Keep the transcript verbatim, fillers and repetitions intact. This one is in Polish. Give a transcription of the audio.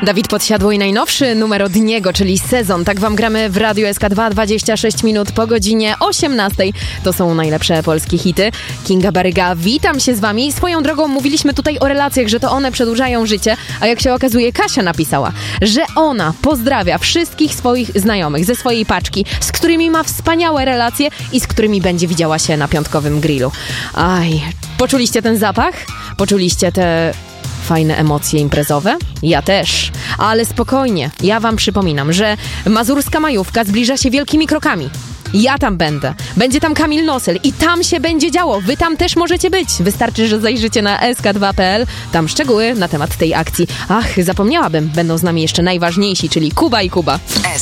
Dawid Podsiadło i najnowszy numer od niego, czyli Sezon. Tak wam gramy w Radiu S K dwa, dwadzieścia sześć minut po godzinie osiemnastej. To są najlepsze polskie hity. Kinga Baryga, witam się z wami. Swoją drogą mówiliśmy tutaj o relacjach, że to one przedłużają życie, a jak się okazuje, Kasia napisała, że ona pozdrawia wszystkich swoich znajomych ze swojej paczki, z którymi ma wspaniałe relacje i z którymi będzie widziała się na piątkowym grillu. Aj, poczuliście ten zapach? Poczuliście te fajne emocje imprezowe? Ja też. Ale spokojnie, ja wam przypominam, że mazurska majówka zbliża się wielkimi krokami. Ja tam będę. Będzie tam Kamil Nosel i tam się będzie działo. Wy tam też możecie być. Wystarczy, że zajrzycie na S K dwa kropka P L. Tam szczegóły na temat tej akcji. Ach, zapomniałabym. Będą z nami jeszcze najważniejsi, czyli Kuba i Kuba.